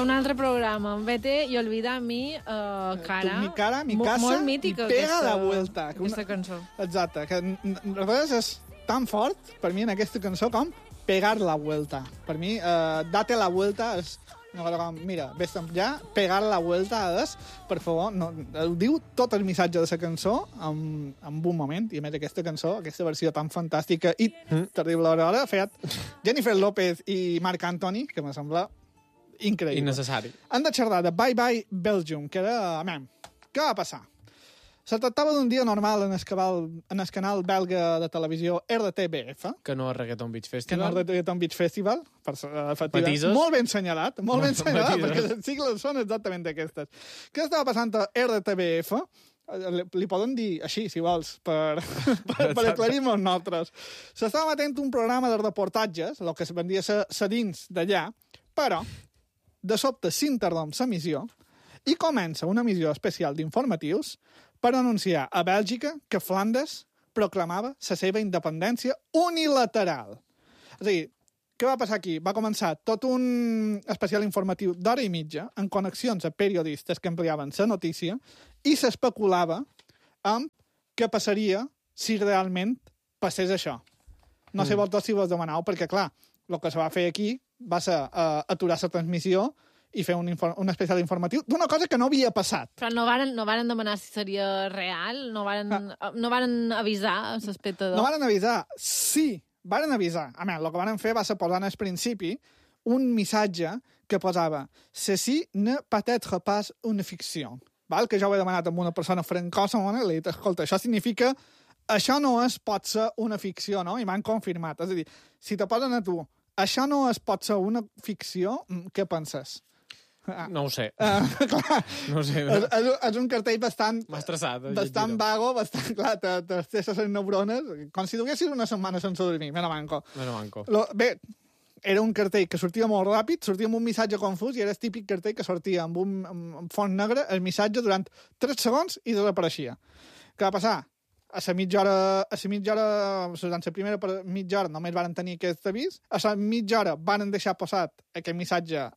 un altre programa amb BT i Olvida mi cara. Mi cara, mi casa, molt mítica, i pega aquesta, la vuelta. Aquesta cançó. Exacte, que res és tan fort per mi en aquesta cançó com pegar la vuelta. Per mi, date la vuelta és una cosa com, mira, vés-te'n ja, pegar la vuelta és, per favor, no, ho diu tot el missatge de la cançó en un moment, i a més aquesta cançó, aquesta versió tan fantàstica i terrible alhora, ha fet Jennifer López i Marc Anthony, que me sembla increïble. Innecessari. Han de xerrar de Bye Bye Belgium, que era... Què va passar? Se tractava d'un dia normal en el canal belga de televisió RTBF, Que no és Reggaeton Beach que Festival. no és Reggaeton Beach Festival, efectivament. Matisos. Molt ben senyalat, Matisos. perquè les sigles són exactament aquestes. Què estava passant a RTBF? Li poden dir així, si vols, per aclarir-nos nosaltres. S'estava emetent un programa de reportatges, el que es vendia a dins d'allà, però de sobte s'interromp l'emissió i comença una emissió especial d'informatius per anunciar a Bèlgica que Flandes proclamava la seva independència unilateral. És a dir, què va passar aquí? Va començar tot un especial informatiu d'hora i mitja en connexions a periodistes que ampliaven la notícia i s'especulava amb què passaria si realment passés això. No sé vosaltres si vos demanau, perquè, clar, el que se va fer aquí va ser aturar la transmissió i fer un especial informatiu d'una cosa que no havia passat. Però no varen demanar si seria real? No varen avisar a l'espectador? No varen avisar. Sí, varen avisar. A més, el que varen fer va ser posar al principi un missatge que posava «Ceci ne peut être pas une fiction». Val? Que jo ho he demanat amb una persona francòfona i li he dit, escolta, això significa això no pot ser una ficció, no? I m'han confirmat. És a dir, si te posen a tu, això no pot ser una ficció, què penses? No ho sé. Clar, No ho sé. és un cartell bastant... M'ha estressat. Bastant vago, bastant, clar, t'estresses les neurones, com si duguessis una setmana sense dormir, me manco. Bé, era un cartell que sortia molt ràpid, sortia amb un missatge confús i era el típic cartell que sortia amb un font negre, el missatge durant 3 segons i desapareixia. Què va passar? A la mitja hora, durant la primera mitja hora només van tenir aquest avís, a la mitja hora van deixar passat aquest missatge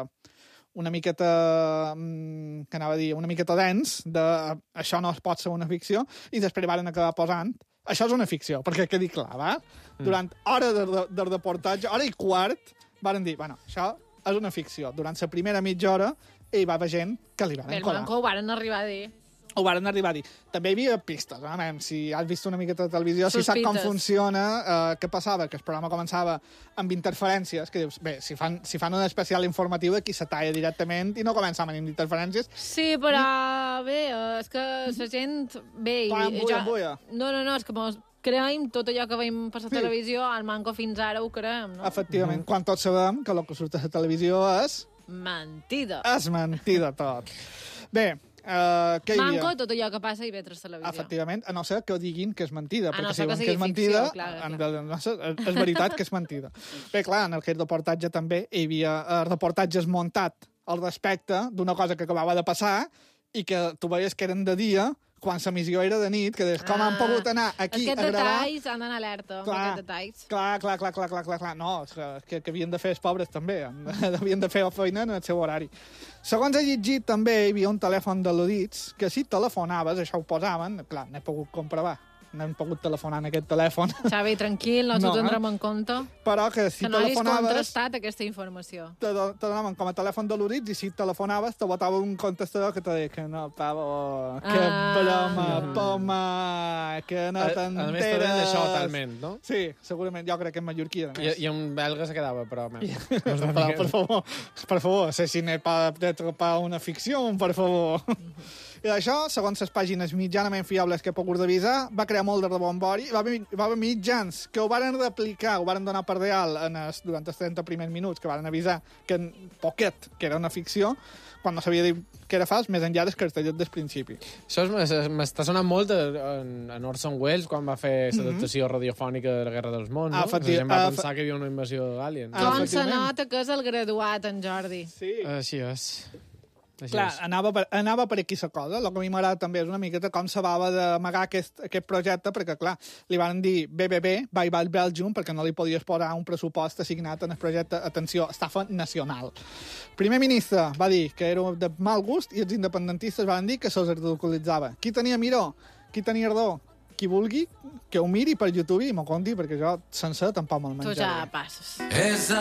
una miqueta, que anava a dir, una miqueta dens, de això no es pot ser una ficció, i després van acabar posant això és una ficció, perquè quedi clar, va? Durant hora de reportatge, hora i quart, van dir, bueno, això és una ficció. Durant la primera mitja hora hi va haver gent que li van colar. Manco ho varen arribar a dir. Ho varen arribar a dir. També hi havia pistes, si has vist una miqueta de televisió, si saps com funciona, què passava, que el programa començava amb interferències, que dius, bé, si fan un especial informatiu aquí se talla directament i no comença amb interferències. Sí, però bé, és que la gent... Bé, embuia. No, és que creiem tot allò que veiem per la televisió, al manco fins ara ho creiem, no? Efectivament, quan tots sabem que el que surt a la televisió és... Mentida. És mentida tot. Bé, què hi havia? Manco tot allò que passa i ve a la televisió. Efectivament, a no ser que ho diguin que és mentida. A no perquè ser que si sigui és mentida, ficció, clar. és veritat que és mentida. Bé, clar, en aquest reportatge també hi havia reportatges muntat al respecte d'una cosa que acabava de passar i que tu veies que eren de dia quan l'emissió era de nit, que com han pogut anar aquí a gravar... Aquests detalls han d'anar alerta, aquests detalls. Clar. No, és que havien de fer els pobres també, havien de fer la feina en el seu horari. Segons he llegit, també hi havia un telèfon de l'Odits, que si telefonaves, això ho posaven, clar, n'he pogut comprovar. No hem pogut telefonar en aquest telèfon. Xavi, tranquil, no t'ho tindrem en compte. Però que si que no telefonaves... Que no haguis contrastat aquesta informació. Te donaven com a telèfon de l'Uritz i si telefonaves te botava un contestador que te deia que no, pavo, que broma, poma, que no t'enteres. A més, t'ho d'això talment, no? Sí, segurament, jo crec que en mallorquí, a més. I un belga se quedava, però... Per favor, sé si n'he pa una ficció, per favor. I això, segons les pàgines mitjanament fiables que he pogut revisar, va crear molt de rebombori. Va haver mitjans que ho varen replicar, ho varen donar per real durant els 30 primers minuts, que varen avisar que poquet, que era una ficció, quan no sabia dir que era fals, més enllà del cartellet del principi. Això m'està sonant molt en Orson Welles, quan va fer l'adaptació radiofònica de la Guerra dels Mons, no? La gent va pensar que hi havia una invasió d'aliens. Com se nota que és el graduat, en Jordi. Sí. Així és. Clar, anava per aquí la cosa. El que a mi m'agrada també és una miqueta com s'acabava d'amagar aquest projecte, perquè, clar, li van dir BBB, Bye Bye Belgium, perquè no li podies posar un pressupost assignat en el projecte, atenció, estafa nacional. Primer ministre va dir que era de mal gust i els independentistes van dir que se'ls ridiculitzava. Qui tenia miró? Qui tenia ardor? Qui vulgui, que ho miri per YouTube i m'ho conti, perquè jo sencer tampoc me'l menjaré. Tu ja passes.